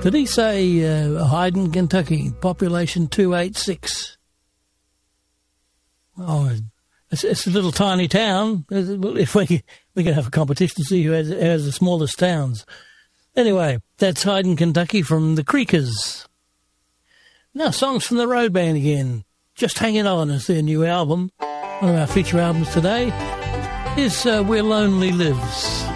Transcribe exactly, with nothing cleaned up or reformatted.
Did he say uh, Hayden, Kentucky, population two eighty-six? Oh, it's, it's a little tiny town. If we we can have a competition to see who has, who has the smallest towns. Anyway, that's Hayden, Kentucky from the Creakers. Now, songs from the Road Band again. Just Hanging On is their new album. One of our feature albums today is uh, Where Lonely Lives.